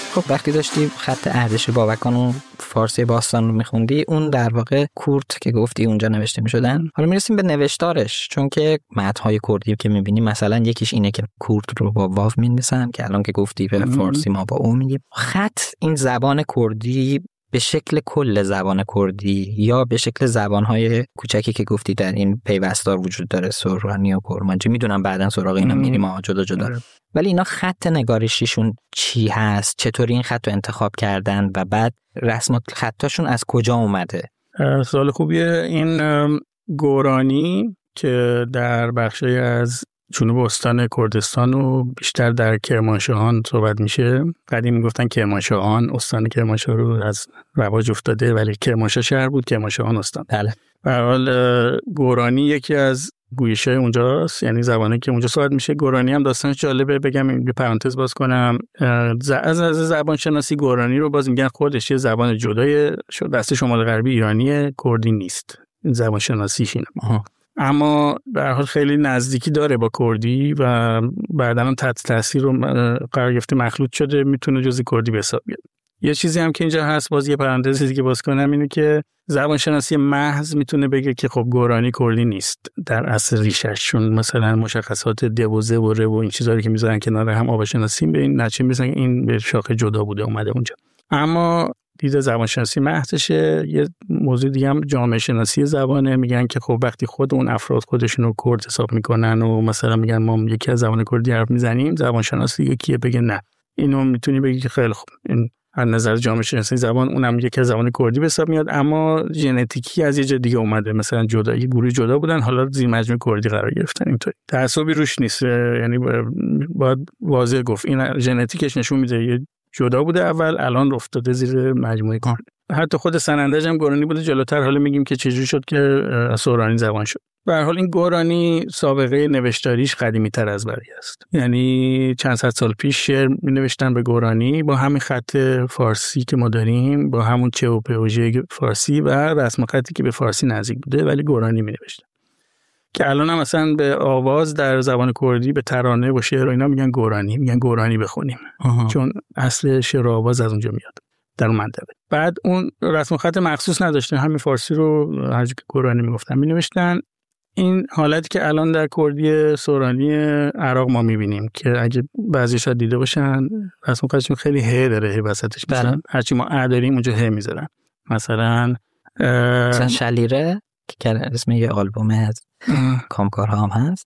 خب وقتی داشتی خط اردشیر بابکان اون فارسی باستان رو میخوندی، اون در واقع کورد که گفتی اونجا نوشته میشدن. حالا میرسیم به نوشتارش، چون که متن‌های کردی که میبینی مثلا یکیش اینه که کورد رو با واو می‌نویسن که الان که گفتی به فارسی ما با او میگیم. خط این زبان کردی به شکل کل زبان کردی یا به شکل زبان‌های کوچکی که گفتی در این پیوستار وجود داره، سورانی و کرمانچی، میدونم بعداً سراغ اینا میریم جدا جدا، ولی اینا خط نگارشیشون چی هست؟ چطوری این خط رو انتخاب کردن و بعد رسم خطاشون از کجا اومده؟ سوال خوبیه. این گورانی که در بخشی از جنوب استان کردستان و بیشتر در کرمانشاهان صحبت میشه. قدیم میگفتن کرمانشاهان، استان کرمانشاه رو از رواج افتاده، ولی کرمانشاه شهر بود، کرمانشاهان استان. بله. به هر حال گورانی یکی از گویشای اونجاست، یعنی زبانی که اونجا صحبت میشه. گورانی هم داستانش جالبه، بگم یه پرانتز باز کنم. از زبان شناسی گورانی رو باز میگن خودش یه زبان جدای دست شمال غربی ایرانی کردی نیست. این زبان شناسیش اینه. اما به هر حال خیلی نزدیکی داره با کردی و بعداً تحت تاثیر رو قرار گرفته، مخلوط شده، میتونه جزء کردی به حساب بیاد. یه چیزی هم که اینجا هست، باز یه پرانتز دیگه باز کنم، اینه که زبان شناسی محض میتونه بگه که خب گورانی کردی نیست در اصل ریشش، چون مثلا مشخصات د و ز و ر و این چیزا رو که میذارن کنار هم آب شناسی به این نتیجه میرسن این به شاخه جدا بوده اومده اونجا. اما دید زبان شناسی محضشه. یه موضوع دیگه هم جامعه شناسی زبانه. میگن که خب وقتی خود اون افراد خودشون رو کرد حساب میکنن و مثلا میگن ما یکی از زبان کردی حرف میزنیم، زبان شناسی یکیه بگه نه، اینو میتونی بگی که خیلی خوب این از نظر جامعه شناسی زبان اونم یکی از زبان کردی به حساب میاد، اما ژنتیکی از یه جای دیگه اومده، مثلا جدا یه گروه جدا بودن، حالا زیر مجموعه کردی قرار گرفتن. اینطوری تعصبی روش نیست، یعنی باید واضح گفت این ژنتیکش نشون میده یه جدا بوده اول، الان افتاده زیر مجموعه کردی. حتی خود سنندج هم گورانی بوده جلوتر، حالا میگیم که چجوری شد که سورانی زبان شد. به هر حال این گورانی سابقه نوشتاریش قدیمی تر از بقیه است، یعنی چند صد سال پیش شعر می نوشتن به گورانی با همین خط فارسی که ما داریم، با همون چه و په و ژ فارسی و رسم خطی که به فارسی نزدیک بوده، ولی گورانی می نوشتن که الان هم مثلا به آواز در زبان کردی به ترانه و شعر و اینا میگن گورانی، میگن گورانی بخونیم چون اصل شعر و آواز از اونجا میاد در اون منطقه. بعد اون رسم خط مخصوص نداشتن، همین فارسی رو هر جا که گورانی میگفتن مینوشتن. این حالتی که الان در کردی سورانی عراق ما میبینیم که اگه بعضیش ها دیده باشن رسم خطشون خیلی ه داره، ه وسطش میذارن، هرچی ما ا داریم اونجا ه میذارن. مثلا شلیره که اسم یه آلبوم از کامکارها هم هست،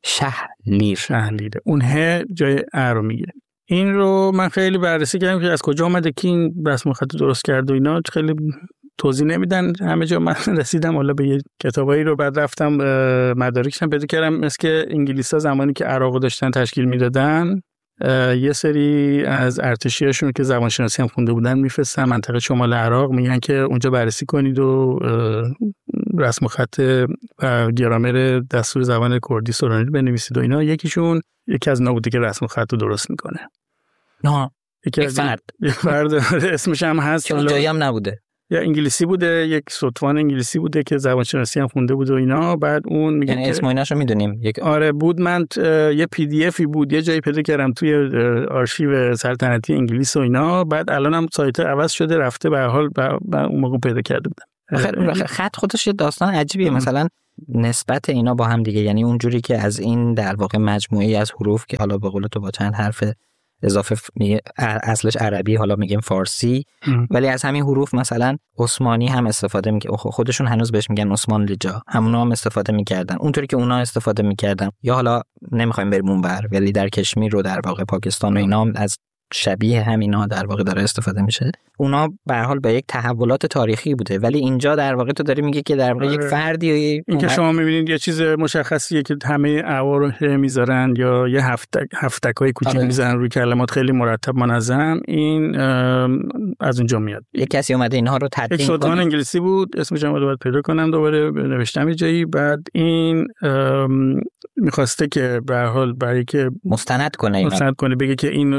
شهلیره، اون ه جای ا رو میگه. این رو من خیلی بررسی کردم که از کجا اومده که این رسم خط درست کرد و اینا، خیلی توضیح نمیدن همه جا. من رسیدم حالا به یه کتابایی رو، بعد رفتم مدارکشم پیدا کردم، مثل که انگلیس‌ها زمانی که عراق داشتن تشکیل میدادن یه سری از ارتشیاشون که زبان شناسی هم خونده بودن میفرستن منطقه شمال عراق، میگن که اونجا بررسی کنید و رسم خط و گرامر دستور زبان کردی سورانی بنویسید و اینا. یکی از اینا بوده که رسم خط رو درست میکنه. نه یک فرد اسمش هم هست، که اونجایی هم نبوده، یا انگلیسی بوده، یک سطفان انگلیسی بوده که زبان شناسی هم خونده بود و اینا. بعد اون میگه یعنی اسم و ایناشو میدونیم. آره بود، من یه پی دی افی بود یه جایی پیدا کردم توی آرشیو سلطنتی انگلیس و اینا. بعد الان هم سایت عوض شده رفته، به هر حال اون موقع پیدا کرده بودم. خط خودش یه داستان عجیبیه. مثلا نسبت اینا با هم دیگه، یعنی اونجوری که از این در واقع مجموعه از حروف که حالا به قول تو با چند حرف اضافه اصلش عربی، حالا میگیم فارسی، ولی از همین حروف مثلا عثمانی هم استفاده میکنه، خودشون هنوز بهش میگن عثمان لجا، همونا هم استفاده میکردن اونطوری که اونا استفاده میکردن. یا حالا نمیخوایم بریم اونور، ولی در کشمیر رو در واقع پاکستان و اینا از شبیه همینا در واقع داره استفاده میشه. اونا به هر حال به یک تحولات تاریخی بوده، ولی اینجا در واقع تو داری میگه که در واقع یک فردی این که شما میبینید یه چیز مشخصیه که همه اعوار رو میذارن یا یه هفتکای کوچیک میذارن روی کلمات خیلی مرتب منظم، این از اونجا میاد. یک کسی اومده اینها رو تدوین کنه. یک سطفان انگلیسی بود، اسمش هم باید پیدا کنم دوباره نوشتم یه جایی. بعد این میخواسته که به هر حال برای که مستند کنه بگه که این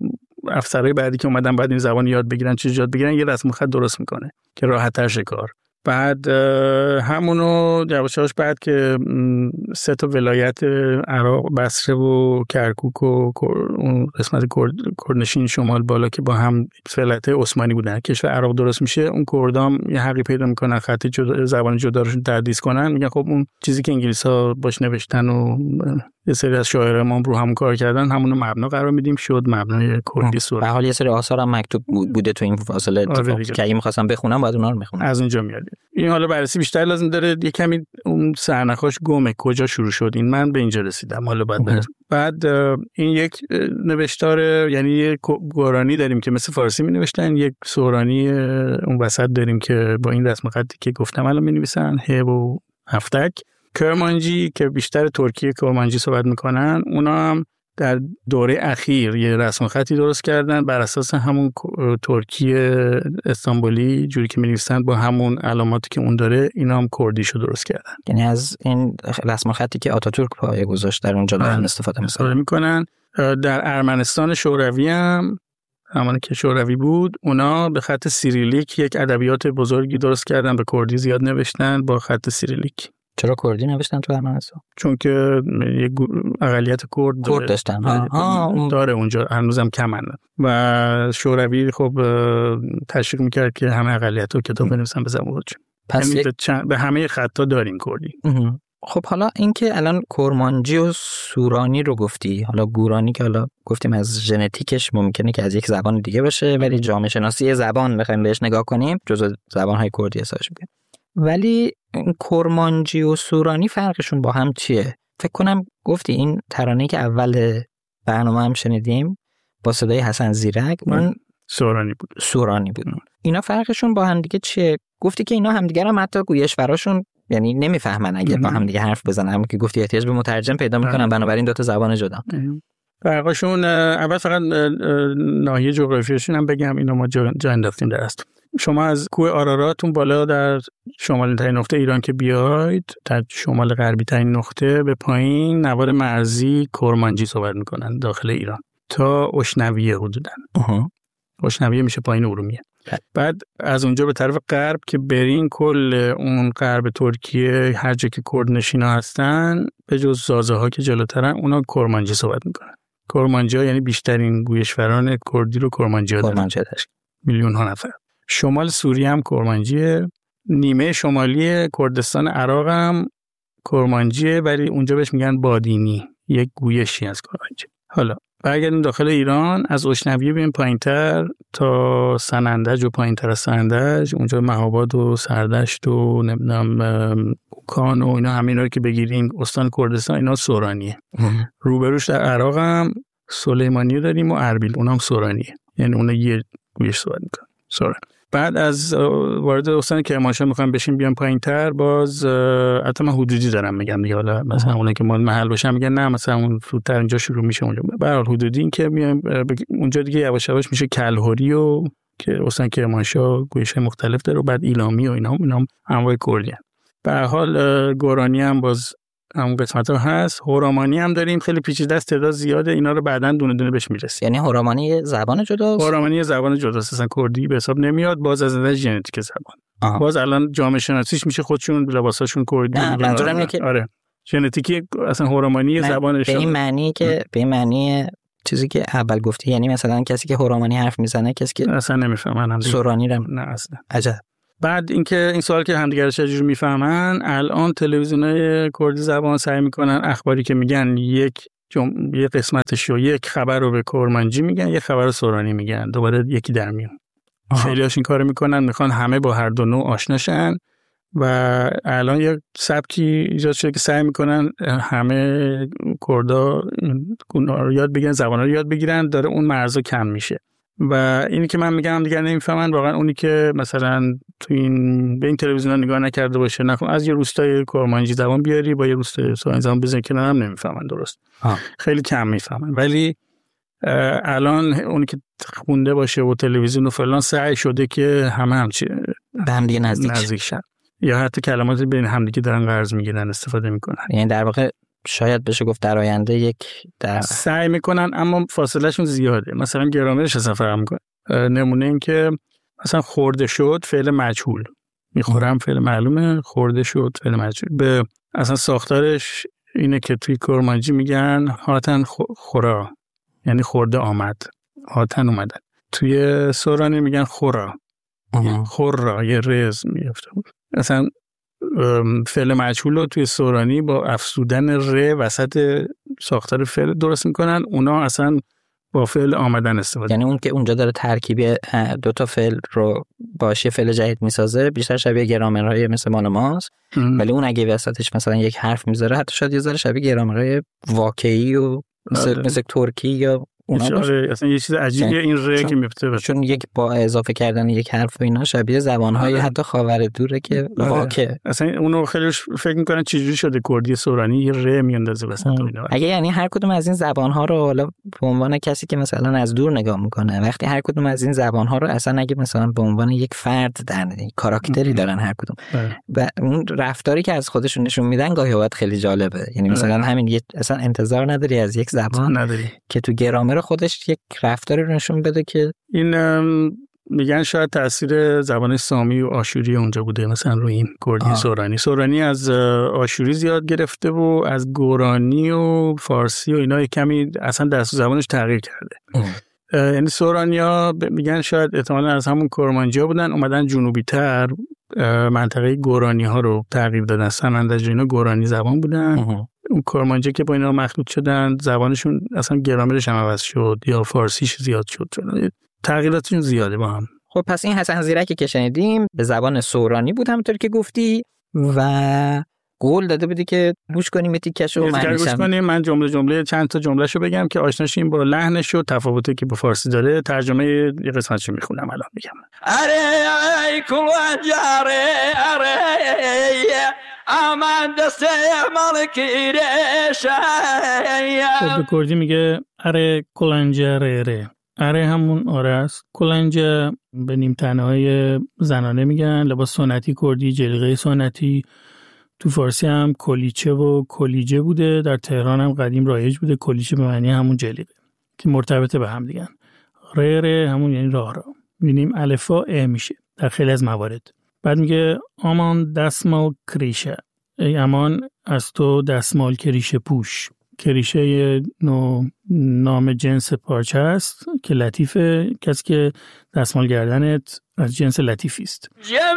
افسرهای بعدی که اومدن بعد این زبان یاد بگیرن، چیز یاد بگیرن، یه رسم خط درست میکنه که راحت تر شه کار. بعد همونو یواشاش بعد که 3 ولایت عراق، بصره و کرکوک و اون قسمت کردنشین شمال بالا که با هم ولایت عثمانی بودن، کشور عراق درست میشه، اون کردام یه حقی پیدا میکنن خط زبان جدا روشون تدریس کنن، میگن خب اون چیزی که انگلیس‌ها باش نوشتن و یه سری از شاعران ما رو هم کار کردن همونو مبنا قرار میدیم، شد مبنای کردی سوره. به حال یه سری آثار هم مکتوب بوده تو این فاصله که اگه می‌خواستم بخونم باید اونها رو می‌خونم. از اونجا میاد. این حالا بررسی بیشتر لازم داره، یه کمی اون سرنخاش گمه کجا شروع شد. این من به اینجا رسیدم، حالا بعد این یک نوشتار، یعنی یک گورانی داریم که مثل فارسی می‌نوشتن، یک سورانی اون وسط داریم که با این رسم خطی که گفتم الان می‌نویسن، ه و هفتک. کرمانجی که بیشتر ترکی کرمانجی صحبت میکنن، اونا هم در دوره اخیر یه رسم خطی درست کردن بر اساس همون ترکی استانبولی جوری که می‌نویسن با همون علاماتی که اون داره، اینا هم کردیشو درست کردن. یعنی از این رسم خطی که آتاتورک پایه گذاشت در اونجا دارن استفاده میکنن. در ارمنستان شوروی هم همانی که شوروی بود، اونا به خط سیریلیک یک ادبیات بزرگی درست کردن، به کردی زیاد نوشتن با خط سیریلیک. چرا کردی نوشتن تو ارمنستان؟ چون که یک اقلیت کرد داشتن داره اونجا، هنوزم کمن. و شوروی خب تشویق میکرد که همه اقلیت‌ها کتاب بنویسن به زبان خودشون. پس به همه خطا داریم کردی. خب حالا اینکه الان کرمانجی و سورانی رو گفتی، حالا گورانی که حالا گفتیم از ژنتیکش ممکنه که از یک زبان دیگه باشه، ولی جامعه شناسی زبان بخوایم بهش نگاه کنیم جزو زبان‌های کردی حسابش میشه. ولی کرمانجی و سورانی فرقشون با هم چیه؟ فکر کنم گفتی این ترانه‌ای که اول برنامه هم شنیدیم با صدای حسن زیرک اون سورانی بود. اینا فرقشون با هم دیگه چیه؟ گفتی که اینا همدیگه رو حتی گویشوراشون یعنی نمیفهمن اگه با هم دیگه حرف بزنن، هم که گفتی احتیاج به مترجم پیدا میکنن، بنابراین دو تا زبان جدا. فرقشون اول فقط ناحیه جغرافیایشون هم بگم، اینو ما جا انداختیم در اصل. شما از کوه آراراتون بالا در شمالی ترین نقطه ایران که بیاید، در شمال غربی ترین نقطه به پایین نوار مرزی کرمانجی صحبت میکنن داخل ایران تا اشنویه حدوداً. اشنویه میشه پایین ارومیه. بعد از اونجا به طرف غرب که برین، کل اون غرب ترکیه هر جا که کردنشینا هستن به جز زازه ها که جلوترن، اونا کرمانجی صحبت میکنن. کرمانجی ها یعنی بیشترین گویشوران کردی رو کرمانجی ها دارن، میلیون ها نفر. شمال سوریه هم کرمانجیه، نیمه شمالی کردستان عراق هم کرمانجیه، ولی اونجا بهش میگن بادینی، یک گویشی از کرمانجی. حالا برگردیم داخل ایران، از اشنویه بریم پایینتر تا سنندج و پایینتر از سنندج، اونجا مهاباد و سردشت و نمیدونم اوکان و اینا، همه اینا رو که بگیریم استان کردستان، اینا سورانیه. روبروش در عراق هم سلیمانیه داریم و اربیل، اونام سورانیه، یعنی اون یه گویش صحبت میکنن سوران. بعد از وارد استان کرمانشاه میخوام بشیم بیام پایینتر، باز حتی من حدودی دارم میگم دیگه، حالا مثلا اونایی که مال محل باشن میگن نه مثلا اون زودتر اینجا شروع میشه اونجا. به هر حال حدودی این که میایم اونجا دیگه یواش یواش میشه کلهوری و که استان کرمانشاه گویش‌های مختلف داره، و بعد ایلامی و اینا انواع کردی. به هر حال گورانی هم باز همون قسمت‌ها هست. هورامانی هم داریم، خیلی پیچیده است، تعداد زیاده، اینا رو بعداً دونه دونه بهش میرسیم. یعنی هورامانی زبان جداست؟ هورامانی زبان جداست، اصلا کردی به حساب نمیاد، باز از نظر ژنتیک زبان. باز الان جامعه شناسیش میشه خودشون لباساشون کردی. منظورم اینه که آره ژنتیکی اصلا هورامانی زبانش به این معنی که به این معنی چیزی که اول گفتی، یعنی مثلا کسی که هورامانی حرف میزنه کسی که اصلا نمیفهمن، سورانی رو نه اصلا. عجب. بعد اینکه این سوال که همدیگه رو چجوری میفهمن، الان تلویزیونای کردی زبان سعی میکنن اخباری که میگن یک قسمتش رو، یک خبر رو به کرمانجی میگن، یک خبر رو سورانی میگن، دوباره یکی در میون. خیلی‌هاش این کارو میکنن، میخوان همه با هر دو نوع آشناشن و الان یک سبکی ایجاد شده که سعی میکنن همه کردا رو یاد بگیرن، زبانا رو یاد بگیرن، داره اون مرزا کم میشه. و اینی که من میگم دیگه نمیفهمن، واقعا اونی که مثلا تو به این تلویزیون نگاه نکرده باشه، نکن از یه روستای کرمانجی زبان بیاری با یه روستای سورانی زبان بزنی کنار هم نمیفهمن، درست. خیلی کم میفهمن. ولی الان اونی که خونده باشه و تلویزیون و فلان سعی شده که همچی به هم دیگه نزدیک شن، یا حتی کلمات بین هم دیگه دارن قرض میگیرن، استفاده میکنن. یعنی در واقع شاید بشه گفت در آینده سعی میکنن، اما فاصله شون زیاده. مثلا گرامرش اصلا فرق میکنه. نمونه این که مثلا خورده شد فعل مجهول، میخورم فعل معلومه، خورده شد فعل مجهول. به اصلا ساختارش اینه که توی کرمانجی میگن هاتن خورا، یعنی خورده آمد، هاتن اومدن. توی سورانی میگن خورا، خورا، یه رز میفته. اصلا فعل مجهول رو توی سورانی با افزودن ر وسط ساختار فعل درست میکنن، اونا اصلا با فعل آمدن استفاده. یعنی اون که اونجا داره ترکیبی دوتا فعل رو باشه فعل جدید میسازه، بیشتر شبیه گرامرهای مثل مال ماست، ولی اون اگه وسطش مثلا یک حرف میذاره حتی شاید یه ذره شبیه گرامرهای واقعی و مثل ترکی یا اصلا یه چیز عجیبیه این ر که میفته، چون یک با اضافه کردن یک حرف و اینا شبیه زبانهای حتی خاور دوره که واقع اصلا اونو خیلی فکر میکنن چجوری شده کردی سورانی یه ر میاندازه وسط اینا. اگه یعنی هر کدوم از این زبانها رو حالا به عنوان کسی که مثلا از دور نگاه میکنه، وقتی هر کدوم از این زبانها رو اصلا اگه مثلا به عنوان یک فرد در کاراکتری دارن هر کدوم و اون رفتاری که از خودشون نشون میدن گاهی اوقات خیلی جالبه. یعنی مثلا همین اصلا انتظار نداری از یک زبان که تو گرامر خودش یک رفتاری رو نشون بده که این میگن شاید تاثیر زبان سامی و آشوری اونجا بوده مثلا روی این کردی سورانی. سورانی از آشوری زیاد گرفته و از گورانی و فارسی و اینا کمی اصلا دست زبانش تغییر کرده. یعنی سورانیا میگن شاید احتمالاً از همون کرمانجی بودن، اومدن جنوبی تر منطقه گورانی ها رو تغییر دادن. سمندج اینا گورانی زبان بودن، اون کرمانجی که با اینا مخلوط شدن زبانشون اصلا گرامرش هم عوض شد یا فارسیش زیاد شد، تغییراتشون زیاده با هم. خب پس این حسن زیرکی که شنیدیم به زبان سورانی بود همونطور که گفتی و قول داده بودی که گوش کنیم تیکشو گوش کنیم. من جمله چند تا جملهشو بگم که آشناشیم با لحنش و تفاوتی که با فارسی داره. ترجمه یه قسمتشو میخونم الان میگم. اره کلنجاره اره امان دسته مالکی رشه. خب به کردی میگه اره کلنجاره. اره همون آره است. کلنجه به نیم تنه‌های زنانه میگن، لباس سنتی کردی، جلیقه سنتی. تو فارسی هم کلیچه و کلیجه بوده، در تهران هم قدیم رایج بوده. کلیچه به معنی همون جلیقه که مرتبطه به هم دیگن. ره همون یعنی راه. می‌بینیم الفا ا میشه در خیلی از موارد. بعد میگه امان دستمال کریشه، ای امان از تو دستمال کریشه پوش. کریشه یه نام جنس پارچه است که لطیفه، کسی که دستمال گردنت از جنس لطیفی است. جم